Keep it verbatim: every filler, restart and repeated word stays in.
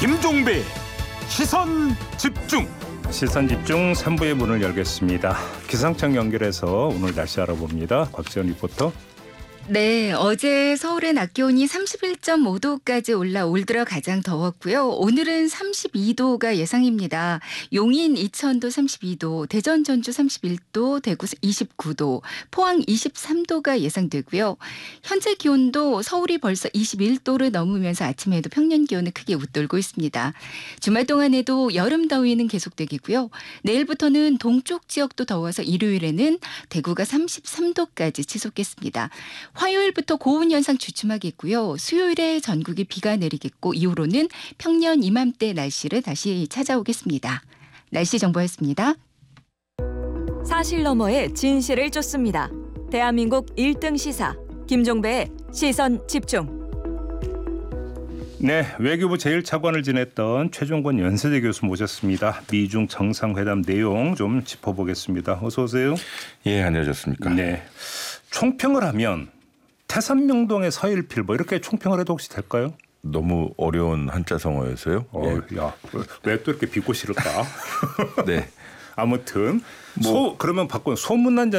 김종배 시선 집중. 시선 집중 삼 부의 문을 열겠습니다. 기상청 연결해서 오늘 날씨 알아봅니다. 곽지연 리포터. 네, 어제 서울의 낮 기온이 삼십일 점 오 도까지 올라 올 들어 가장 더웠고요. 오늘은 삼십이 도가 예상입니다. 용인, 이천도 삼십이 도, 대전, 전주 삼십일 도, 대구 이십구 도, 포항 이십삼 도가 예상되고요. 현재 기온도 서울이 벌써 이십일 도를 넘으면서 아침에도 평년 기온을 크게 웃돌고 있습니다. 주말 동안에도 여름 더위는 계속되겠고요. 내일부터는 동쪽 지역도 더워서 일요일에는 대구가 삼십삼 도까지 치솟겠습니다. 화요일부터 고온 현상 주춤하겠고요. 수요일에 전국이 비가 내리겠고 이후로는 평년 이맘때 날씨를 다시 찾아오겠습니다. 날씨 정보였습니다. 사실 너머의 진실을 쫓습니다. 대한민국 일 등 시사 김종배의 시선 집중. 네, 외교부 제일 차관을 지냈던 최종권 연세대 교수 모셨습니다. 미중 정상회담 내용 좀 짚어보겠습니다. 어서 오세요. 예, 안녕하셨습니까. 네, 총평을 하면 태산명동의 서일필보 이렇게 총평을 해도 혹시 될까요? 너무 어려운 한자성어여서요. 어, 예. 야, 왜 또 이렇게 비꼬 싫을까? 네. 아무튼 뭐, 소 그러면 바꿔 소문난